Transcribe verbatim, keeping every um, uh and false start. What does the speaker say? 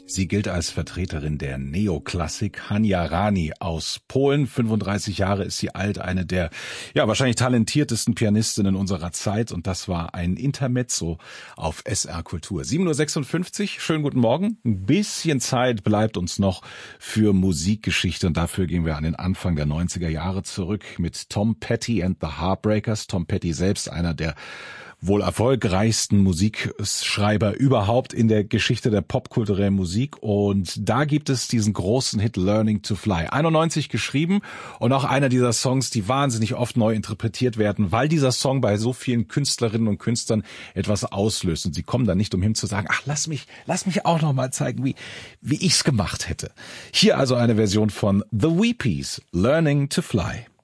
Sie gilt als Vertreterin der Neoklassik. Hania Rani aus Polen. fünfunddreißig Jahre ist sie alt, eine der ja wahrscheinlich talentiertesten Pianistinnen unserer Zeit. Und das war ein Intermezzo auf S R Kultur. sieben Uhr sechsundfünfzig, schönen guten Morgen. Ein bisschen Zeit bleibt uns noch für Musikgeschichte. Und dafür gehen wir an den Anfang der neunziger Jahre zurück mit Tom Petty and the Heartbreakers. Tom Petty selbst einer der wohl erfolgreichsten Musikschreiber überhaupt in der Geschichte der popkulturellen Musik. Und da gibt es diesen großen Hit Learning to Fly. einundneunzig geschrieben und auch einer dieser Songs, die wahnsinnig oft neu interpretiert werden, weil dieser Song bei so vielen Künstlerinnen und Künstlern etwas auslöst. Und sie kommen dann nicht umhin zu sagen, ach, lass mich, lass mich auch noch mal zeigen, wie, wie ich's gemacht hätte. Hier also eine Version von The Weepies, Learning to Fly.